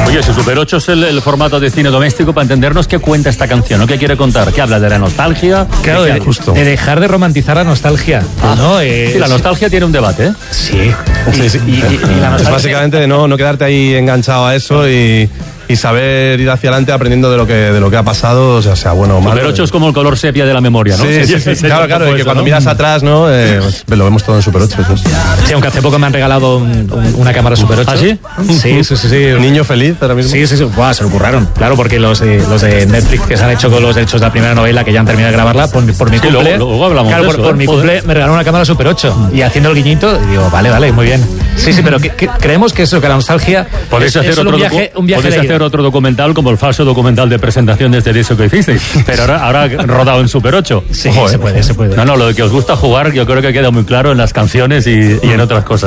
Oye, si Super 8 es el formato de cine doméstico, para entendernos, ¿qué cuenta esta canción? ¿No? ¿Qué quiere contar? ¿Qué habla de la nostalgia? Claro, de dejar de romantizar la nostalgia. ¿no? Sí, la nostalgia tiene un debate, ¿eh? Sí. Y la nostalgia es básicamente de no quedarte ahí enganchado a eso y saber ir hacia adelante aprendiendo de lo que ha pasado, o sea bueno o malo. Super 8 es como el color sepia de la memoria, ¿no? Sí, claro, y que cuando miras atrás, ¿no? Pues lo vemos todo en Super 8. Eso. Sí, aunque hace poco me han regalado una cámara Super 8. ¿Ah, sí? Sí. Niño feliz ahora mismo. Sí. Buah, se lo curraron. Claro, porque los de Netflix que se han hecho con los derechos de la primera novela, que ya han terminado de grabarla, por mi cumple. Luego hablamos de eso, por mi cumple me regalaron una cámara Super 8. Y haciendo el guiñito, digo, vale, muy bien. Sí, pero creemos que eso, que la nostalgia podéis hacer otro documental como el falso documental de presentación de este disco que hicisteis, pero ahora rodado en Super 8. Sí, se puede. No, lo de que os gusta jugar yo creo que queda muy claro en las canciones y en otras cosas.